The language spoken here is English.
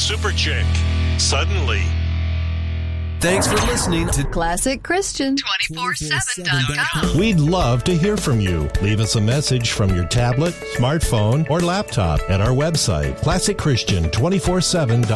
Super Chick. Suddenly. Thanks for listening to Classic Christian 247.com. We'd love to hear from you. Leave us a message from your tablet, smartphone, or laptop at our website, classicchristian247.com.